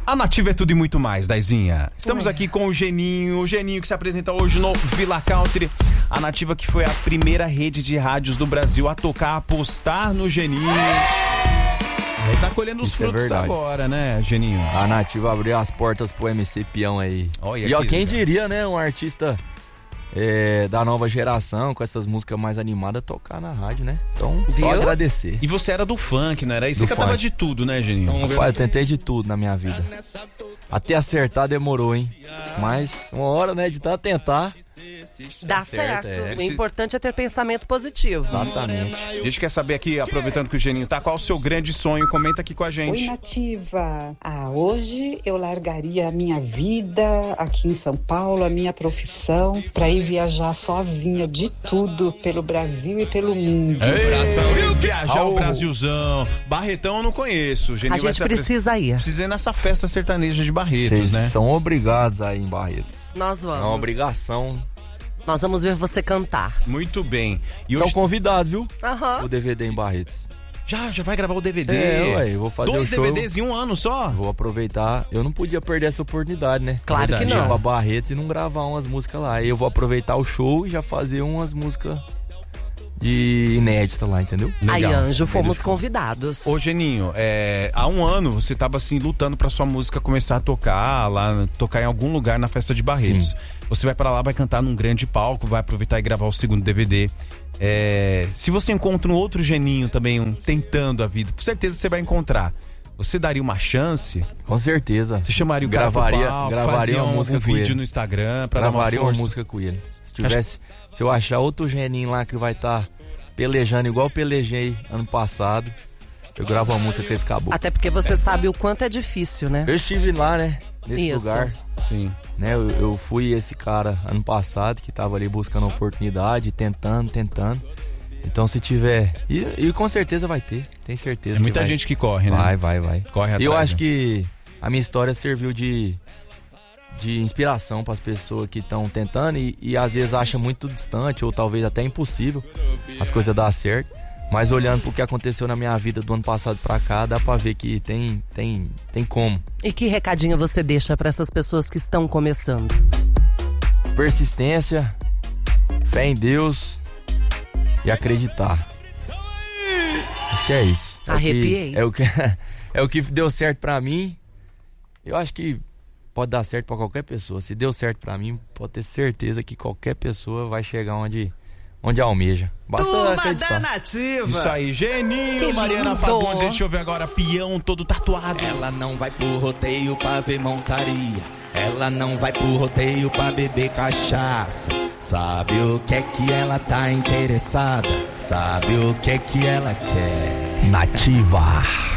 A Nativa é tudo e muito mais, Daizinha. Estamos aqui com o Geninho que se apresenta hoje no Villa Country. A Nativa que foi a primeira rede de rádios do Brasil a tocar, a apostar no Geninho. Ele tá colhendo os frutos agora, né, Geninho? A Nativa abriu as portas pro MC Peão aí. Olha, e ó, quem diria, né, um artista da nova geração, com essas músicas mais animadas, tocar na rádio, né? Então, só agradecer. E você era do funk, não era? E você cantava de tudo, né, Geninho? Rapaz, eu tentei de tudo na minha vida. Até acertar demorou, hein? Mas uma hora, né, de tanto tentar... Dá certo. O importante é ter pensamento positivo. Exatamente. A gente quer saber aqui, aproveitando que o Geninho tá, qual o seu grande sonho? Comenta aqui com a gente. Oi, Nativa. Hoje eu largaria a minha vida aqui em São Paulo, a minha profissão, pra ir viajar sozinha de tudo pelo Brasil e pelo mundo. Viajar o Brasilzão. Barretão eu não conheço. O Geninho a gente precisa ir. Precisa ir nessa festa sertaneja de Barretos, Vocês né? são obrigados a ir em Barretos. Nós vamos. É uma obrigação. Nós vamos ver você cantar. Muito bem. E Estão hoje... convidados, viu? Aham. O DVD em Barretos. Já vai gravar o DVD. Eu vou fazer 2 o show. DVDs em um ano só? Vou aproveitar. Eu não podia perder essa oportunidade, né? Claro que não. Ir pra Barretos e não gravar umas músicas lá. Aí eu vou aproveitar o show e já fazer umas músicas de inédita lá, entendeu? Aí, Anjo, fomos convidados. Ô, Geninho, há um ano você tava assim, lutando pra sua música começar a tocar lá, tocar em algum lugar na festa de Barretos. Sim. Você vai pra lá, vai cantar num grande palco, vai aproveitar e gravar o segundo DVD. Se você encontra um outro Geninho também, tentando a vida, com certeza você vai encontrar. Você daria uma chance? Com certeza. Você chamaria o cara pro palco, gravaria uma música um com vídeo ele no Instagram pra dar uma força? Gravaria uma música com ele. Se eu achar outro Geninho lá que vai estar pelejando igual eu pelejei ano passado, eu gravo uma música com esse caboclo. Até porque você sabe o quanto é difícil, né? Eu estive lá, né? Nesse lugar. Sim. Né, eu fui esse cara ano passado que tava ali buscando oportunidade, tentando. Então se tiver... E com certeza vai ter, tem certeza. É muita gente que corre, né? Vai. Corre atrás. E eu acho que a minha história serviu de inspiração para as pessoas que estão tentando e às vezes acham muito distante ou talvez até impossível as coisas dar certo. Mas olhando pro que aconteceu na minha vida do ano passado pra cá, dá pra ver que tem como. E que recadinho você deixa pra essas pessoas que estão começando? Persistência, fé em Deus e acreditar. Acho que é isso. Arrepiei. É o que deu certo pra mim. Eu acho que pode dar certo pra qualquer pessoa. Se deu certo pra mim, pode ter certeza que qualquer pessoa vai chegar onde almeja. Basta acreditar. Nativa. Isso aí, Geninho, Mariana Fagundes. Deixa eu ver agora, Peão todo tatuado. Ela não vai pro rodeio pra ver montaria. Ela não vai pro rodeio pra beber cachaça. Sabe o que é que ela tá interessada? Sabe o que é que ela quer? Nativa.